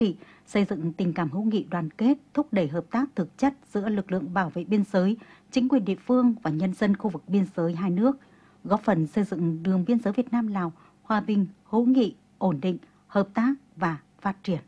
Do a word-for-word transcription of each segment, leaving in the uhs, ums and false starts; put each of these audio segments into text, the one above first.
xây dựng tình cảm hữu nghị đoàn kết, thúc đẩy hợp tác thực chất giữa lực lượng bảo vệ biên giới, chính quyền địa phương và nhân dân khu vực biên giới hai nước, góp phần xây dựng đường biên giới Việt Nam-Lào hòa bình, hữu nghị, ổn định, hợp tác và phát triển.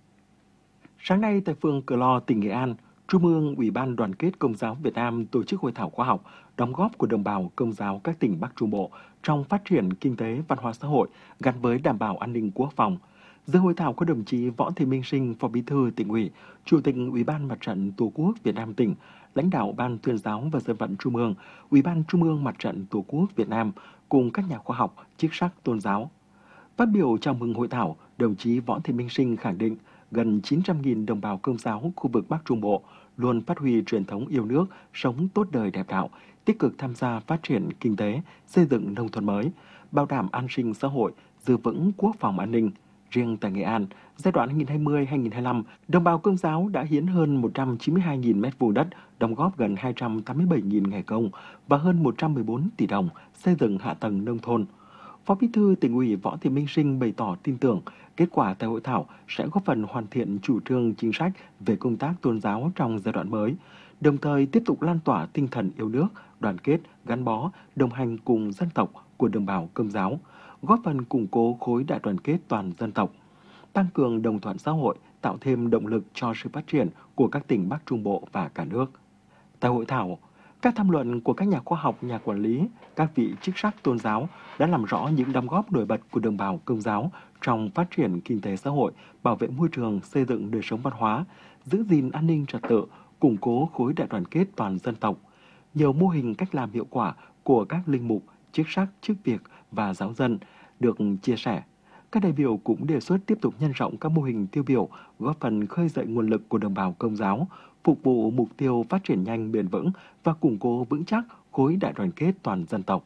Sáng nay tại phường Cửa Lò, tỉnh Nghệ An, Trung ương Ủy ban Đoàn kết Công giáo Việt Nam tổ chức hội thảo khoa học đóng góp của đồng bào Công giáo các tỉnh Bắc Trung Bộ trong phát triển kinh tế, văn hóa xã hội gắn với đảm bảo an ninh quốc phòng. Dự hội thảo có đồng chí Võ Thị Minh Sinh, Phó Bí thư Tỉnh ủy, Chủ tịch Ủy ban Mặt trận Tổ quốc Việt Nam tỉnh, lãnh đạo Ban Tuyên giáo và Dân vận Trung ương, Ủy ban Trung ương Mặt trận Tổ quốc Việt Nam cùng các nhà khoa học, chức sắc tôn giáo. Phát biểu chào mừng hội thảo, đồng chí Võ Thị Minh Sinh khẳng định gần chín trăm nghìn đồng bào Công giáo khu vực Bắc Trung Bộ luôn phát huy truyền thống yêu nước, sống tốt đời đẹp đạo, tích cực tham gia phát triển kinh tế, xây dựng nông thôn mới, bảo đảm an sinh xã hội, giữ vững quốc phòng an ninh. Riêng tại Nghệ An, giai đoạn hai nghìn không trăm hai mươi đến hai nghìn không trăm hai mươi lăm, đồng bào Công giáo đã hiến hơn một trăm chín mươi hai nghìn mét vuông đất, đóng góp gần hai trăm tám mươi bảy nghìn ngày công và hơn một trăm mười bốn tỷ đồng xây dựng hạ tầng nông thôn. Phó Bí thư Tỉnh ủy Võ Thị Minh Sinh bày tỏ tin tưởng kết quả tại hội thảo sẽ góp phần hoàn thiện chủ trương chính sách về công tác tôn giáo trong giai đoạn mới, đồng thời tiếp tục lan tỏa tinh thần yêu nước, đoàn kết, gắn bó, đồng hành cùng dân tộc của đồng bào Công giáo, góp phần củng cố khối đại đoàn kết toàn dân tộc, tăng cường đồng thuận xã hội, tạo thêm động lực cho sự phát triển của các tỉnh Bắc Trung Bộ và cả nước. Tại hội thảo, các tham luận của các nhà khoa học, nhà quản lý, các vị chức sắc tôn giáo đã làm rõ những đóng góp nổi bật của đồng bào Công giáo trong phát triển kinh tế xã hội, bảo vệ môi trường, xây dựng đời sống văn hóa, giữ gìn an ninh trật tự, củng cố khối đại đoàn kết toàn dân tộc. Nhiều mô hình cách làm hiệu quả của các linh mục, chức sắc, chức việc và giáo dân được chia sẻ. Các đại biểu cũng đề xuất tiếp tục nhân rộng các mô hình tiêu biểu, góp phần khơi dậy nguồn lực của đồng bào Công giáo, phục vụ mục tiêu phát triển nhanh, bền vững và củng cố vững chắc khối đại đoàn kết toàn dân tộc.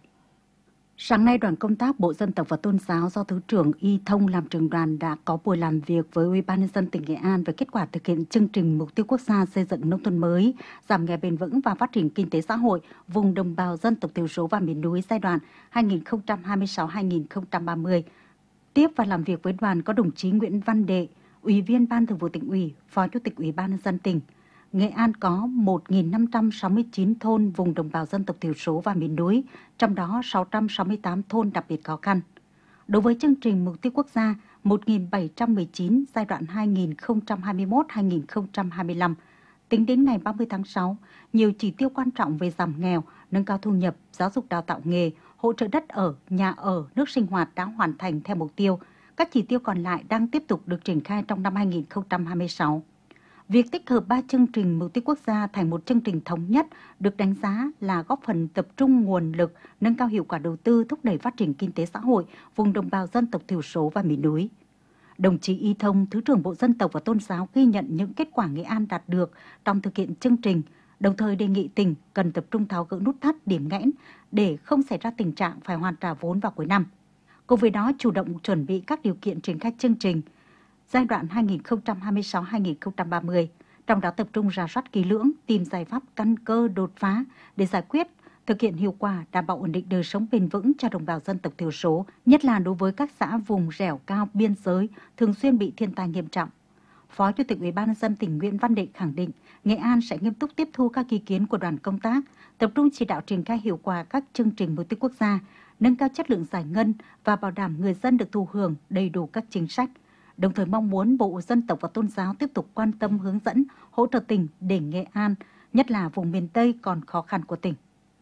Sáng nay, đoàn công tác Bộ Dân tộc và Tôn giáo do Thứ trưởng Y Thông làm trưởng đoàn đã có buổi làm việc với Ủy ban nhân dân tỉnh Nghệ An về kết quả thực hiện chương trình mục tiêu quốc gia xây dựng nông thôn mới, giảm nghèo bền vững và phát triển kinh tế xã hội vùng đồng bào dân tộc thiểu số và miền núi giai đoạn hai nghìn không trăm hai mươi sáu đến hai nghìn không trăm ba mươi. Tiếp và làm việc với đoàn có đồng chí Nguyễn Văn Đệ, Ủy viên Ban Thường vụ Tỉnh ủy, Phó Chủ tịch Ủy ban nhân dân tỉnh. Nghệ An có một nghìn năm trăm sáu mươi chín thôn vùng đồng bào dân tộc thiểu số và miền núi, trong đó sáu trăm sáu mươi tám thôn đặc biệt khó khăn. Đối với chương trình mục tiêu quốc gia một nghìn bảy trăm mười chín giai đoạn hai nghìn không trăm hai mươi mốt đến hai nghìn không trăm hai mươi lăm, tính đến ngày ba mươi tháng sáu, nhiều chỉ tiêu quan trọng về giảm nghèo, nâng cao thu nhập, giáo dục đào tạo nghề, hỗ trợ đất ở, nhà ở, nước sinh hoạt đã hoàn thành theo mục tiêu. Các chỉ tiêu còn lại đang tiếp tục được triển khai trong năm hai nghìn không trăm hai mươi sáu. Việc tích hợp ba chương trình mục tiêu quốc gia thành một chương trình thống nhất được đánh giá là góp phần tập trung nguồn lực, nâng cao hiệu quả đầu tư, thúc đẩy phát triển kinh tế xã hội vùng đồng bào dân tộc thiểu số và miền núi. Đồng chí Y Thông, Thứ trưởng Bộ Dân tộc và Tôn giáo ghi nhận những kết quả Nghệ An đạt được trong thực hiện chương trình, đồng thời đề nghị tỉnh cần tập trung tháo gỡ nút thắt, điểm nghẽn để không xảy ra tình trạng phải hoàn trả vốn vào cuối năm. Cùng với đó, chủ động chuẩn bị các điều kiện triển khai chương trình giai đoạn hai nghìn không trăm hai mươi sáu đến hai nghìn không trăm ba mươi, trong đó tập trung rà soát kỹ lưỡng, tìm giải pháp căn cơ đột phá để giải quyết, thực hiện hiệu quả, đảm bảo ổn định đời sống bền vững cho đồng bào dân tộc thiểu số, nhất là đối với các xã vùng dẻo cao biên giới thường xuyên bị thiên tai nghiêm trọng. Phó Chủ tịch Ủy ban nhân dân tỉnh Nguyễn Văn Đệ khẳng định, Nghệ An sẽ nghiêm túc tiếp thu các ý kiến của đoàn công tác, tập trung chỉ đạo triển khai hiệu quả các chương trình mục tiêu quốc gia, nâng cao chất lượng giải ngân và bảo đảm người dân được thụ hưởng đầy đủ các chính sách. Đồng thời mong muốn Bộ Dân tộc và Tôn giáo tiếp tục quan tâm hướng dẫn, hỗ trợ tỉnh để Nghệ An, nhất là vùng miền Tây còn khó khăn của tỉnh.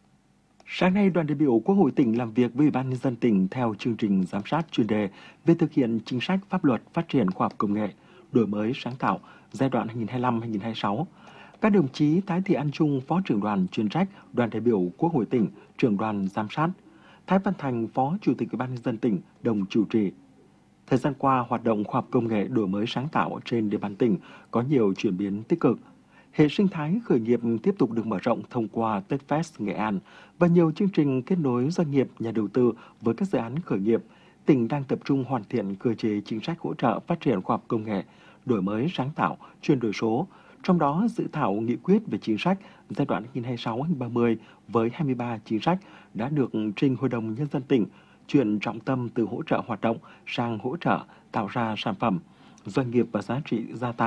Sáng nay, đoàn đại biểu Quốc hội tỉnh làm việc với Ủy ban nhân dân tỉnh theo chương trình giám sát chuyên đề về thực hiện chính sách pháp luật phát triển khoa học công nghệ, đổi mới sáng tạo giai đoạn hai nghìn không trăm hai mươi lăm đến hai nghìn không trăm hai mươi sáu. Các đồng chí Thái Thị An Trung, Phó trưởng đoàn chuyên trách đoàn đại biểu Quốc hội tỉnh, trưởng đoàn giám sát, Thái Văn Thành, Phó Chủ tịch Ủy ban nhân dân tỉnh đồng chủ trì. Thời gian qua, hoạt động khoa học công nghệ đổi mới sáng tạo trên địa bàn tỉnh có nhiều chuyển biến tích cực. Hệ sinh thái khởi nghiệp tiếp tục được mở rộng thông qua TechFest Nghệ An và nhiều chương trình kết nối doanh nghiệp, nhà đầu tư với các dự án khởi nghiệp. Tỉnh đang tập trung hoàn thiện cơ chế chính sách hỗ trợ phát triển khoa học công nghệ, đổi mới sáng tạo, chuyển đổi số. Trong đó, dự thảo nghị quyết về chính sách giai đoạn hai nghìn không trăm hai mươi sáu đến hai nghìn không trăm ba mươi với hai mươi ba chính sách đã được trình Hội đồng Nhân dân tỉnh, chuyển trọng tâm từ hỗ trợ hoạt động sang hỗ trợ tạo ra sản phẩm, doanh nghiệp và giá trị gia tăng